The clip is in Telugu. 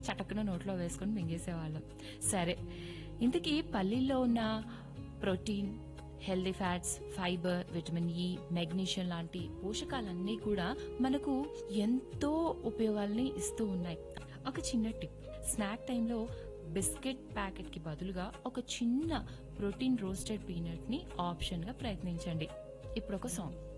చటక్కున నోట్లో వేసుకొని మింగేసేవాళ్ళం. సరే, ఇంతకీ పల్లీల్లో ఉన్న protein, healthy fats, fibre, vitamin E, magnesium లాంటి పోషకాలన్నీ కూడా మనకు ఎంతో ఉపయోగాల్ని ఇస్తూ ఉన్నాయి. ఒక చిన్న టిప్: స్నాక్ టైంలో బిస్కెట్ ప్యాకెట్ కి బదులుగా ఒక చిన్న ప్రోటీన్ రోస్టెడ్ పీనట్ ని ఆప్షన్ గా ప్రయత్నించండి. ఇప్పుడు ఒక సాంగ్.